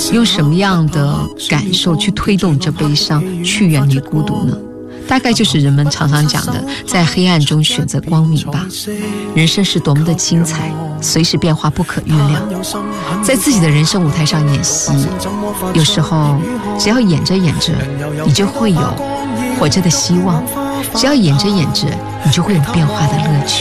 用什么样的感受去推动这悲伤，去远离孤独呢？大概就是人们常常讲的，在黑暗中选择光明吧。人生是多么的精彩，随时变化不可预料。在自己的人生舞台上演戏，有时候只要演着演着，你就会有活着的希望；只要演着演着，你就会有变化的乐趣。